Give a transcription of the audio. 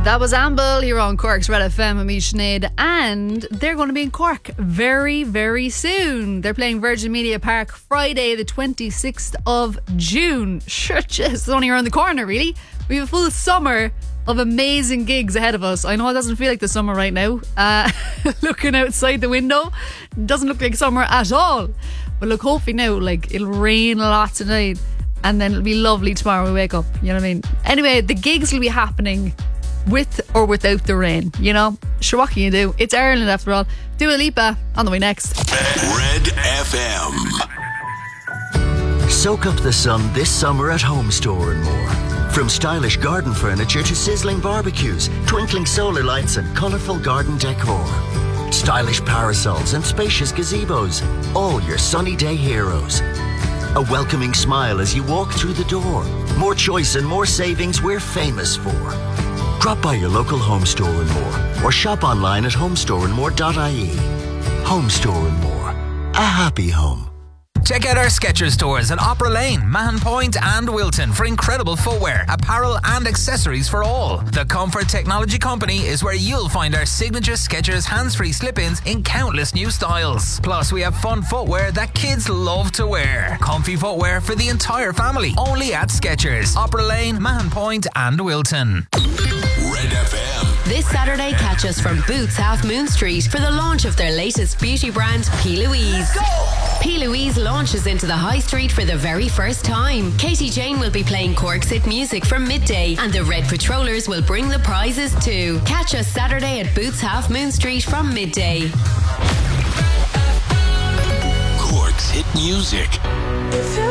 That was Amble here on Cork's Red FM with me, Sinead, and they're going to be in Cork very, very soon. They're playing Virgin Media Park Friday the 26th of June. Sure, just it's only around the corner, really. We have a full summer of amazing gigs ahead of us. I know it doesn't feel like the summer right now. Looking outside the window, doesn't look like summer at all. But look, hopefully now, like, it'll rain a lot tonight, and then it'll be lovely tomorrow when we wake up. You know what I mean? Anyway, the gigs will be happening with or without the rain, you know. Sure, what can you do? It's Ireland after all. Dua Lipa on the way next. Red FM. Soak up the sun this summer at Home Store and more. From stylish garden furniture to sizzling barbecues, twinkling solar lights and colourful garden decor. Stylish parasols and spacious gazebos. All your sunny day heroes. A welcoming smile as you walk through the door. More choice and more savings we're famous for. Drop by your local Home Store and more, or shop online at homestoreandmore.ie. Home Store and More. A happy home. Check out our Skechers stores at Opera Lane, Mahon Point and Wilton for incredible footwear, apparel and accessories for all. The Comfort Technology Company is where you'll find our signature Skechers hands-free slip-ins in countless new styles. Plus, we have fun footwear that kids love to wear. Comfy footwear for the entire family, only at Skechers, Opera Lane, Mahon Point and Wilton. Red FM. This Saturday, catch us from Boots Half Moon Street for the launch of their latest beauty brand, P. Louise. P. Louise launches into the high street for the very first time. Katie Jane will be playing Cork's hit music from midday, and the Red Patrollers will bring the prizes too. Catch us Saturday at Boots Half Moon Street from midday. Cork's hit music.